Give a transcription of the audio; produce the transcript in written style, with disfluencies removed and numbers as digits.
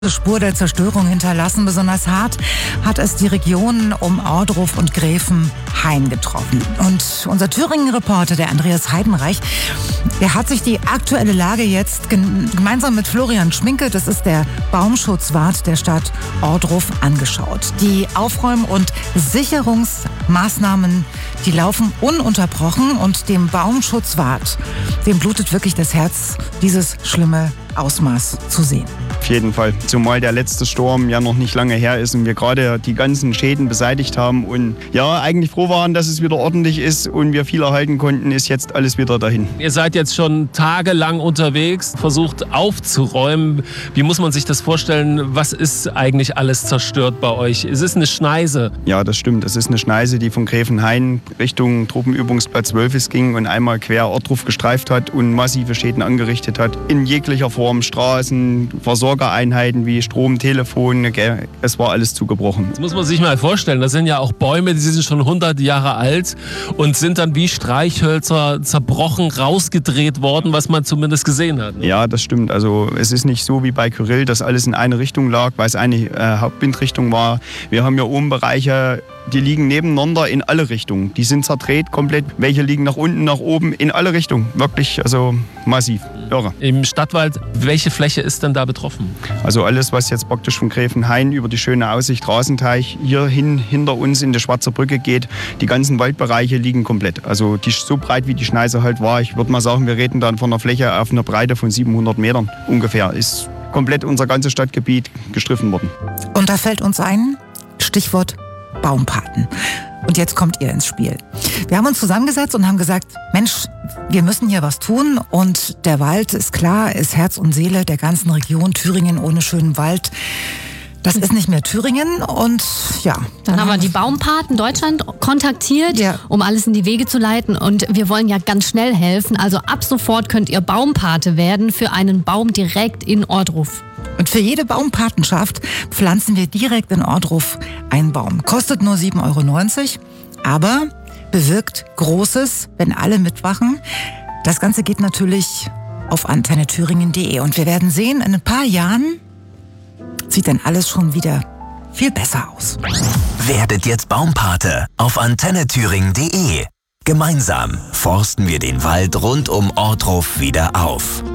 Spur der Zerstörung hinterlassen. Besonders hart hat es die Region um Ohrdruf und Gräfenhain getroffen. Und unser Thüringen-Reporter, der Andreas Heidenreich, der hat sich die aktuelle Lage jetzt gemeinsam mit Florian Schminke, das ist der Baumschutzwart der Stadt Ohrdruf, angeschaut. Die Aufräum- und Sicherungsmaßnahmen, die laufen ununterbrochen, und dem Baumschutzwart, dem blutet wirklich das Herz, dieses schlimme Ausmaß zu sehen. Auf jeden Fall, zumal der letzte Sturm ja noch nicht lange her ist und wir gerade die ganzen Schäden beseitigt haben und ja, eigentlich froh waren, dass es wieder ordentlich ist und wir viel erhalten konnten, ist jetzt alles wieder dahin. Ihr seid jetzt schon tagelang unterwegs, versucht aufzuräumen. Wie muss man sich das vorstellen? Was ist eigentlich alles zerstört bei euch? Es ist eine Schneise. Ja, das stimmt. Es ist eine Schneise, die von Gräfenhain Richtung Truppenübungsplatz 12 ging und einmal quer Ohrdruf gestreift hat und massive Schäden angerichtet hat. In jeglicher Form, Straßen, Versorgereinheiten wie Strom, Telefon, es war alles zugebrochen. Das muss man sich mal vorstellen. Das sind ja auch Bäume, die sind schon 100 Jahre alt und sind dann wie Streichhölzer zerbrochen, rausgedreht worden, was man zumindest gesehen hat. Ne? Ja, das stimmt. Also es ist nicht so wie bei Kyrill, dass alles in eine Richtung lag, weil es eine Hauptwindrichtung war. Wir haben ja oben Bereiche, die liegen nebeneinander in alle Richtungen. Die sind zerdreht komplett. Welche liegen nach unten, nach oben, in alle Richtungen. Wirklich, also massiv. Irre. Im Stadtwald, welche Fläche ist denn da betroffen? Also alles, was jetzt praktisch von Gräfenhain über die schöne Aussicht Rasenteich hierhin hinter uns in die Schwarze Brücke geht, die ganzen Waldbereiche liegen komplett. Also die so breit wie die Schneise halt war. Ich würde mal sagen, wir reden dann von einer Fläche auf einer Breite von 700 Metern ungefähr. Ist komplett unser ganzes Stadtgebiet gestriffen worden. Und da fällt uns ein, Stichwort Baumpaten. Und jetzt kommt ihr ins Spiel. Wir haben uns zusammengesetzt und haben gesagt, Mensch, wir müssen hier was tun. Und der Wald, ist klar, ist Herz und Seele der ganzen Region. Thüringen ohne schönen Wald, das ist nicht mehr Thüringen. Und ja. Dann haben wir die Baumpaten Deutschland kontaktiert, ja, um alles in die Wege zu leiten. Und wir wollen ja ganz schnell helfen. Also ab sofort könnt ihr Baumpate werden für einen Baum direkt in Ohrdruf. Und für jede Baumpatenschaft pflanzen wir direkt in Ohrdruf einen Baum. Kostet nur 7,90 €, aber bewirkt Großes, wenn alle mitmachen. Das Ganze geht natürlich auf antennethüringen.de. Und wir werden sehen, in ein paar Jahren sieht dann alles schon wieder viel besser aus. Werdet jetzt Baumpate auf antennethüringen.de. Gemeinsam forsten wir den Wald rund um Ohrdruf wieder auf.